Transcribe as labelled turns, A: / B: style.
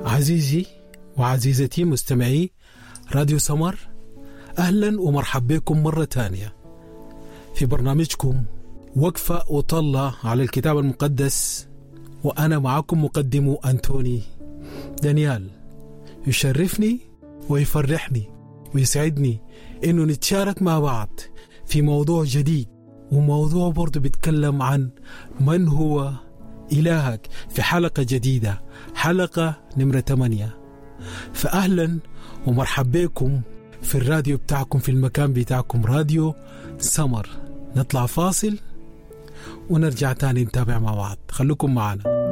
A: عزيزي وعزيزتي مستمعي راديو سمر، أهلا ومرحبا بكم مرة تانية في برنامجكم وقفة وطلة على الكتاب المقدس، وأنا معكم مقدم أنتوني دانيال. يشرفني ويفرحني ويسعدني إنه نتشارك مع بعض في موضوع جديد، وموضوع برضو بيتكلم عن من هو إلهك في حلقة جديدة، حلقة نمرة 8. فأهلا ومرحبا بكم في الراديو بتاعكم، في المكان بتاعكم راديو سمر. نطلع فاصل ونرجع تاني نتابع مع بعض، خلوكم معنا.